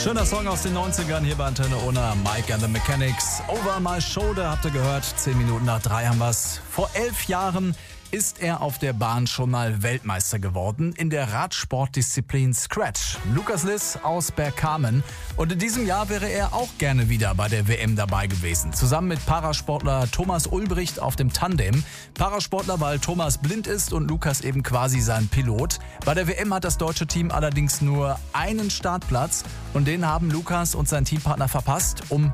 Schöner Song aus den 90ern hier bei Antenne Ohne. Mike and the Mechanics. Over My Shoulder habt ihr gehört. 10 Minuten nach 3 haben wir's. Vor 11 Jahren ist er auf der Bahn schon mal Weltmeister geworden in der Radsportdisziplin Scratch. Lukas Liss aus Bergkamen. Und in diesem Jahr wäre er auch gerne wieder bei der WM dabei gewesen. Zusammen mit Parasportler Thomas Ulbricht auf dem Tandem. Parasportler, weil Thomas blind ist und Lukas eben quasi sein Pilot. Bei der WM hat das deutsche Team allerdings nur einen Startplatz. Und den haben Lukas und sein Teampartner verpasst um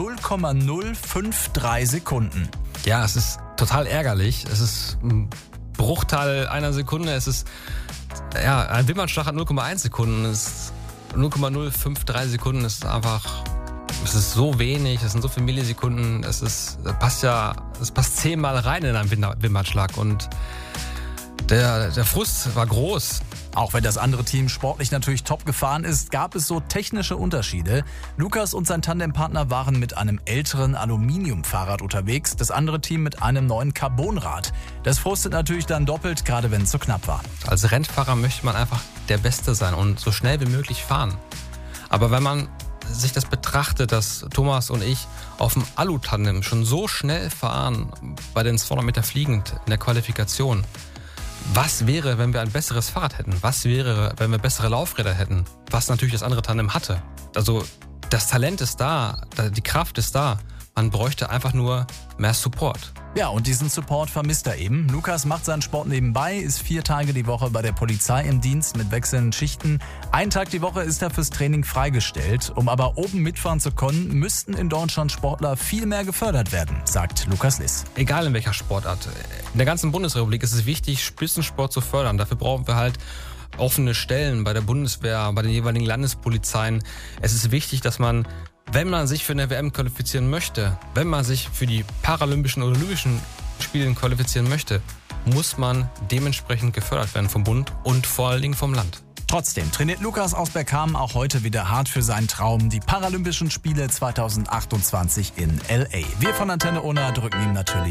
0,053 Sekunden. Ja, es ist total ärgerlich. Es ist ein Bruchteil einer Sekunde. Es ist, ein Wimpernschlag hat 0,1 Sekunden. Es ist 0,053 Sekunden. Es ist so wenig. Es sind so viele Millisekunden. Es passt 10-mal rein in einen Wimpernschlag. Und der Frust war groß. Auch wenn das andere Team sportlich natürlich top gefahren ist, gab es so technische Unterschiede. Lukas und sein Tandempartner waren mit einem älteren Aluminiumfahrrad unterwegs, das andere Team mit einem neuen Carbonrad. Das frustet natürlich dann doppelt, gerade wenn es so knapp war. Als Rennfahrer möchte man einfach der Beste sein und so schnell wie möglich fahren. Aber wenn man sich das betrachtet, dass Thomas und ich auf dem Alu-Tandem schon so schnell fahren, bei den 200 Meter fliegend in der Qualifikation, was wäre, wenn wir ein besseres Fahrrad hätten? Was wäre, wenn wir bessere Laufräder hätten? Was natürlich das andere Tandem hatte. Also das Talent ist da, die Kraft ist da. Man bräuchte einfach nur mehr Support. Ja, und diesen Support vermisst er eben. Lukas macht seinen Sport nebenbei, ist 4 Tage die Woche bei der Polizei im Dienst mit wechselnden Schichten. 1 Tag die Woche ist er fürs Training freigestellt. Um aber oben mitfahren zu können, müssten in Deutschland Sportler viel mehr gefördert werden, sagt Lukas Liss. Egal in welcher Sportart. In der ganzen Bundesrepublik ist es wichtig, Spitzensport zu fördern. Dafür brauchen wir halt offene Stellen bei der Bundeswehr, bei den jeweiligen Landespolizeien. Es ist wichtig, dass man, wenn man sich für eine WM qualifizieren möchte, wenn man sich für die Paralympischen oder Olympischen Spiele qualifizieren möchte, muss man dementsprechend gefördert werden vom Bund und vor allen Dingen vom Land. Trotzdem trainiert Lukas aus Bergkamen auch heute wieder hart für seinen Traum, die Paralympischen Spiele 2028 in L.A. Wir von Antenne Ohne drücken ihm natürlich